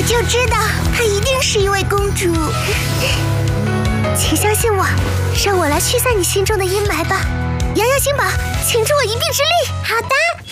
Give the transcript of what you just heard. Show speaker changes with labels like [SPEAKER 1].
[SPEAKER 1] 就知道她一定是一位公主。请相信我，让我来驱散你心中的阴霾吧。摇摇星宝，请助我一臂之力。
[SPEAKER 2] 好的。